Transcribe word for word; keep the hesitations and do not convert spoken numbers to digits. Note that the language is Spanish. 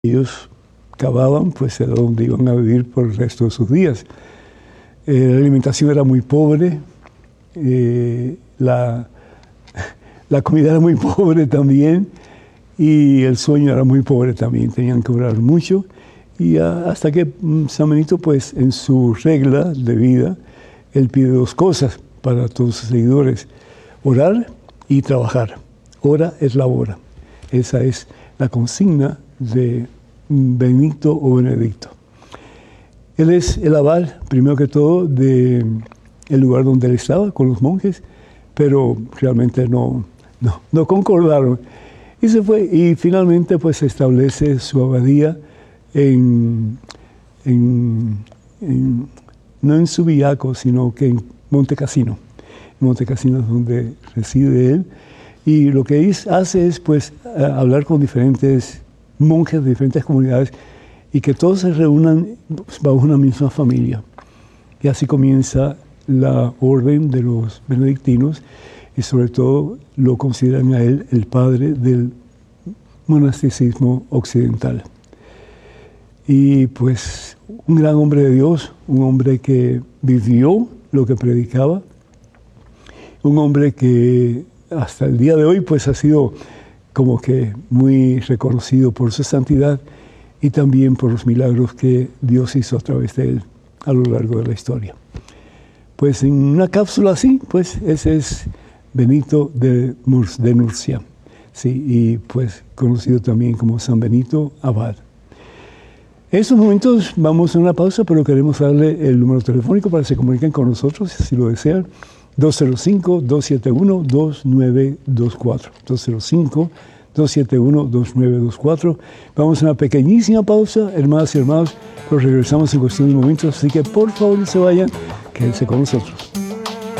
ellos cavaban, pues era donde iban a vivir por el resto de sus días. Eh, la alimentación era muy pobre, eh, la, la comida era muy pobre también, y el sueño era muy pobre también, tenían que orar mucho, y a, hasta que San Benito, pues en su regla de vida, él pide dos cosas para todos sus seguidores: orar y trabajar. Ora et labora. Esa es la consigna de Benito o Benedicto. Él es el abad, primero que todo, del lugar donde él estaba con los monjes, pero realmente no, no, no concordaron. Y se fue, y finalmente pues se establece su abadía en, en, en, no en Subiaco, sino que en Montecassino. Montecassino es donde reside él. Y lo que hace es pues hablar con diferentes monjes de diferentes comunidades y que todos se reúnan bajo una misma familia. Y así comienza la orden de los benedictinos, y sobre todo lo consideran a él el padre del monasticismo occidental. Y pues un gran hombre de Dios, un hombre que vivió lo que predicaba, un hombre que hasta el día de hoy pues ha sido como que muy reconocido por su santidad y también por los milagros que Dios hizo a través de él a lo largo de la historia. Pues en una cápsula así, pues ese es Benito de, Mur- de Nurcia, sí, y pues conocido también como San Benito Abad. En estos momentos vamos a una pausa, pero queremos darle el número telefónico para que se comuniquen con nosotros, si lo desean. dos cero cinco, dos siete uno, dos nueve dos cuatro. dos cero cinco, dos siete uno, dos nueve dos cuatro. Vamos a una pequeñísima pausa, hermanas y hermanos, pero regresamos en cuestión de momentos, así que por favor no se vayan, quédense con nosotros.